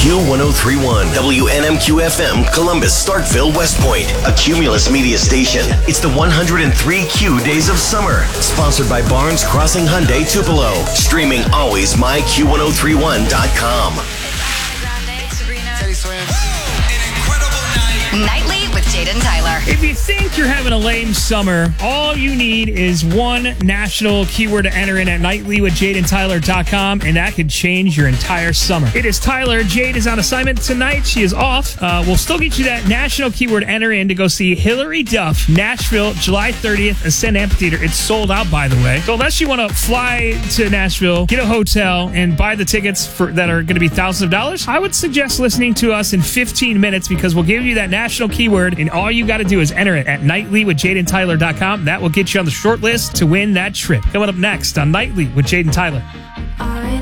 Q1031, WNMQ-FM, Columbus, Starkville, West Point, a Cumulus media station. It's the 103 Q Days of Summer, sponsored by Barnes Crossing Hyundai Tupelo. Streaming always myQ1031.com. Nightly with Jaden Tyler. If you think you're having a lame summer, all you need is one national keyword to enter in at nightlywithjadentyler.com, and that could change your entire summer. It is Tyler. Jade is on assignment tonight. She is off. We'll still get you that national keyword enter in to go see Hillary Duff, Nashville, July 30th, Ascend Amphitheater. It's sold out, by the way. So unless you want to fly to Nashville, get a hotel, and buy the tickets that are going to be thousands of dollars, I would suggest listening to us in 15 minutes because we'll give you that national keyword, and all you got to do is enter it at nightlywithjadentyler.com. That will get you on the short list to win that trip. Coming up next on Nightly with Jaden Tyler.